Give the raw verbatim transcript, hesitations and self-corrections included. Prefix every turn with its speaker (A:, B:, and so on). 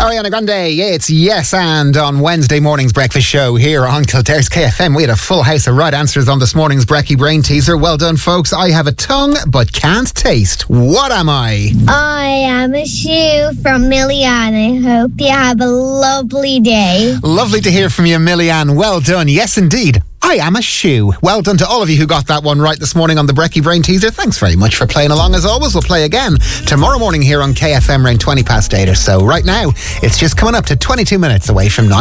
A: Ariana Grande, it's Yes And on Wednesday morning's breakfast show here on Kildare's K F M. We had a full house of right answers on this morning's Brecky Brain Teaser. Well done, folks. I have a tongue but can't taste. What am I?
B: I am a shoe from Millyanne. I hope you have a lovely day.
A: Lovely to hear from you, Millyanne. Well done. Yes, indeed. I am a shoe. Well done to all of you who got that one right this morning on the Brecky Brain Teaser. Thanks very much for playing along as always. We'll play again tomorrow morning here on K F M around twenty past eight or so. Right now, it's just coming up to twenty-two minutes away from nine.